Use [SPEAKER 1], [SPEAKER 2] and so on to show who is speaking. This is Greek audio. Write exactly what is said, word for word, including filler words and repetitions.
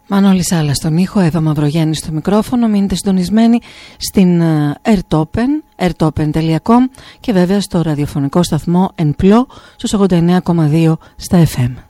[SPEAKER 1] Μανώλη Σάλα στον ήχο, Εύα Μαυρογέννη στο μικρόφωνο. Μείνετε συντονισμένοι στην Airtopen, airtopen τελεία com και βέβαια στο ραδιοφωνικό σταθμό Εν Πλώ στους ογδόντα εννέα κόμμα δύο στα εφ εμ.